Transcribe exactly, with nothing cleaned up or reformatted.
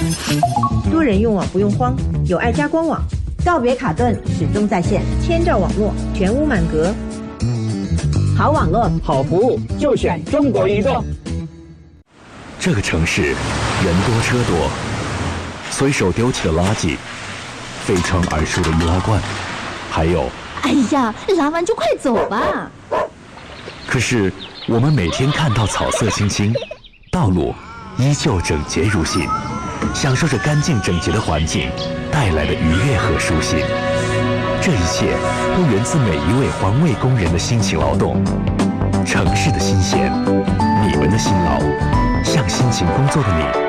多人用网不用慌，有爱家官网， 告别卡顿，始终在线， 千兆网络，全屋满格。 好网络， 好服务，就选中国移动。 这个城市人多车多，随手丢弃的垃圾，飞窗而出的易拉罐，还有…… 哎呀，拉完就快走吧。 可是我们每天看到草色青青，道路依旧整洁如新，享受着干净整洁的环境带来的愉悦和舒心。这一切都源自每一位环卫工人的辛勤劳动。城市的新鲜，你们的辛劳，向辛勤工作的你